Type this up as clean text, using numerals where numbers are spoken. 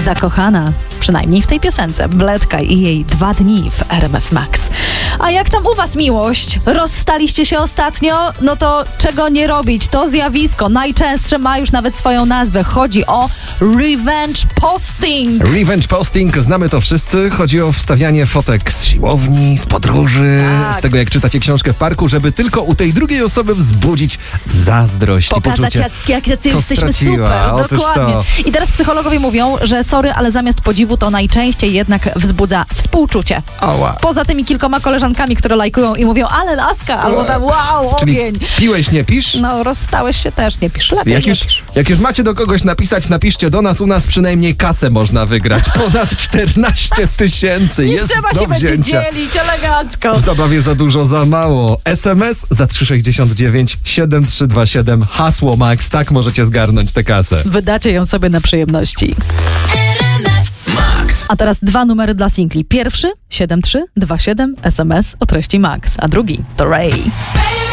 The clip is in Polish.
zakochana, przynajmniej w tej piosence, Bledka i jej 2 dni w RMF Max. A jak tam u was miłość? Rozstaliście się ostatnio? No to czego nie robić? To zjawisko najczęstsze ma już nawet swoją nazwę. Chodzi o revenge posting. Revenge posting, znamy to wszyscy. Chodzi o wstawianie fotek z siłowni, z podróży, Tak. z tego jak czytacie książkę w parku, żeby tylko u tej drugiej osoby wzbudzić zazdrość i Pokazać, poczucie, jak co jesteśmy straciła. super. Otóż Dokładnie. to. I teraz psychologowie mówią, że sorry, ale zamiast podziwu to najczęściej jednak wzbudza współczucie. Ała. Poza tymi kilkoma koleżankami, które lajkują i mówią, ale laska, albo tam wow, Czyli ogień. piłeś, nie pisz? No, rozstałeś się też, nie pisz. Lepiej Jak nie już, pisz. jak już macie do kogoś napisać, napiszcie do nas. U nas przynajmniej kasę można wygrać. Ponad 14 tysięcy Nie jest trzeba do się będzie wzięcia. dzielić elegancko. W zabawie za dużo, za mało. SMS za 369 7327. Hasło Max. Tak możecie zgarnąć tę kasę. Wydacie ją sobie na przyjemności. Max. A teraz 2 numery dla singli. Pierwszy 7327 SMS o treści Max, a drugi to Ray.